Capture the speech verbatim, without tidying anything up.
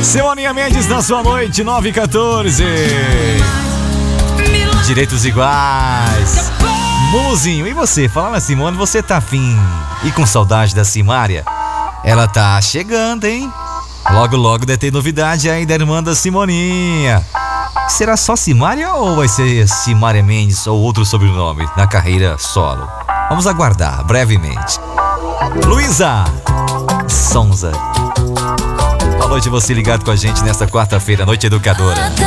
Simoninha Mendes na sua noite, nove e quatorze. Direitos iguais. Mumuzinho, e você? Falando assim, Simone, você tá afim e com saudade da Simária? Ela tá chegando, hein? Logo, logo deve ter novidade aí da irmã da Simoninha. Será só Simária ou vai ser Simária Mendes ou outro sobrenome na carreira solo? Vamos aguardar brevemente. Luísa Sonza. Boa noite, você ligado com a gente nesta quarta-feira, noite educadora.